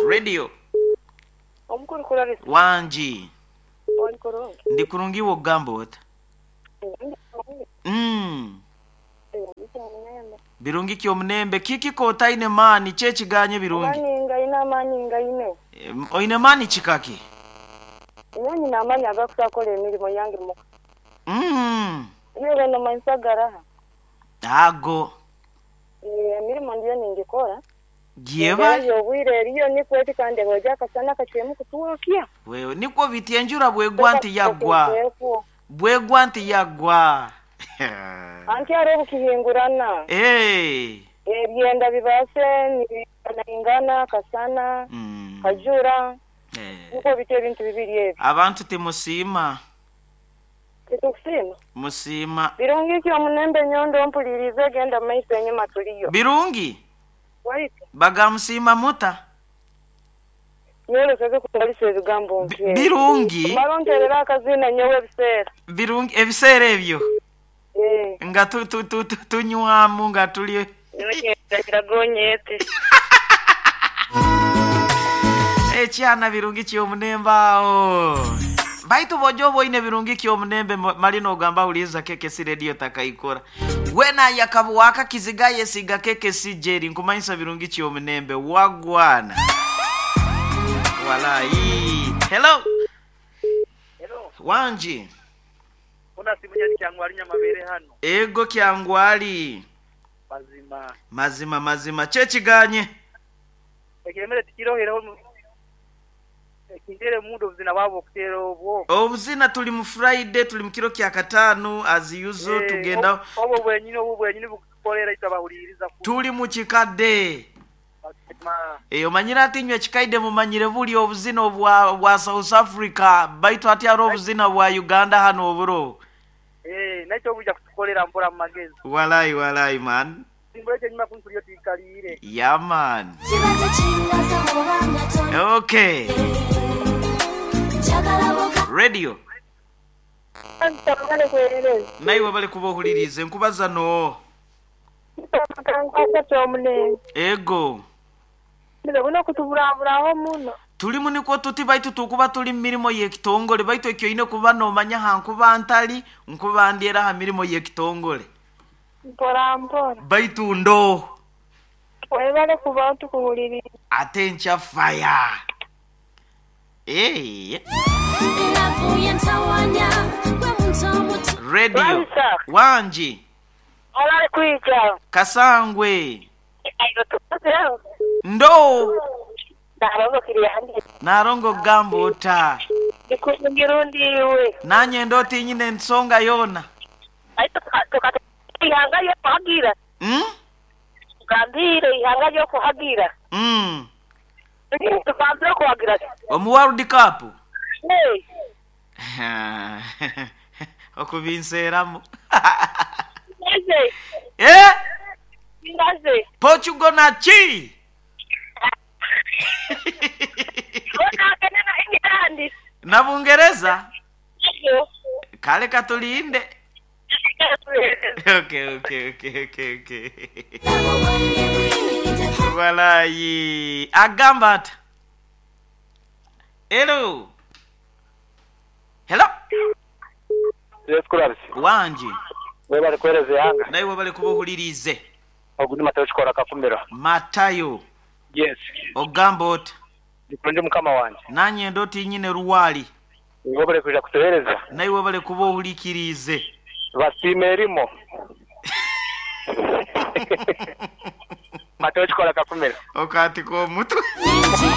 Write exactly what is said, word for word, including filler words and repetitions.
Radio. Omukuru kulabisa. Wanji. Oli kurungi. Ndi kurungi wo Gambot. Mm. Birungi kyo mnembe kiki ko taine mani chechi ganye birungi. Mani ngaina mani ngaine. E, oine mani chikaki. Nyonyi na mani agakusakola emirimo yange mu. Mm. Yego no mansagara. Ago. Eh emirimo ndiyo ningikora. Gieva. Yo wire riyo ni kweti kande goja kasana kachemu kutuokia. Wewe niko vitienjura bwe gwanti yagwa. Bwe gwanti yagwa. Anti arobu kihingurana. Eh. Ebyenda bibase ni ingana kasana Mm. kajura. Eh. Niko bite bintu bibiri ebi. Abantu temusima. Tukusima. Musima. Birungi kyo munembe nyondo mpulirize genda maiso enye matuliyo. Birungi. Waite. Bagamusima muta. Nyolo seze kutalisa ebigambo nke. Birungi. Maronterera akazina nyewe bisera. Birungi ebisera ebyo. Eh. Nga tu tu tu tunywamu nga tuli. Kiragonyete. Eh chiana birungi kyo munembao. Baitu bojobo ine birungi kyo munembe malino gamba uliza keke si radio takaikora. Wena yakabuwaka kizigaye siga keke si jeri nkumaisa birungi kyo munembe wagwana. Walai. Hello. Hello. Wanji. Kuna simunya kyangwali nyamabere hano. Ego kyangwali. Mazima. Mazima mazima chechi ganye. Ekiremere tikiroheraho ekingere mundo obuzina bwabo kutero obwo. Obuzina tuli mu Friday tuli mu kiro kya katano as usual Eh, tugenda. Obo bwenyine obo bwenyine bukolera itabahuliriza ku. Tuli mu kikadde. Eh omanyira atinywe kikaide mumanyire buli obuzina obwa bwa South Africa baitu ati aro obuzina bwa Uganda hano oburo. Eh nacho buja kutukolera mpora mu magezi. Walai walai man. Simboje nyuma kunkuliyo tikalire. Yeah man. Okay. Radio. Antabale kwerere. Naiwe bale kubohulirize nkubaza no. Kanka tomune. Ego. Ndile buno kutuburaburaho muno. Tuli muni ko tuti baitu tukuba tuli mirimo yekitongole baitu ekyo ine kuba no manya hankuba antali nkuba ndiera ha mirimo yekitongole. Mpora mpora. Baitu ndo. Webale kuba tukuhuliri. Attention fire. Eh. Radio. Wanji. Olale kuija. Kasangwe. Ayo tukuzeo. Ndo. Narongo kiriyandi. Narongo Gambota. Ikungirundi iwe. Nanye ndoti nyine nsonga yona. Ayo tukata ihanga yo kuhagira. Hmm? Gambire ihanga yo kuhagira. Hmm. Tukambira kuhagira. Omu World Cup. Hey. Okubinseramu. Ngaze. Eh? Ngaze. Portugal na chi. Ona kenena England. Na Bungereza? Ayo. Kale katulinde. Okay, okay, okay, okay, okay. Walai. Agambata. Hello. Hello. Yes kurabisi. Wanji. We bari kwereze yanga. Naiwe bale kubohulirize. Ogudi Matayo chikora kakumira. Matayo. Yes. Ogambota. Ndikunde mukama wanje. Nanye ndoti nyine ruwali. Ngo bari kuja kutereza. Naiwe bale kubohulikirize. Basimerimo. Matayo chikora kakumira. Okati ko mutu.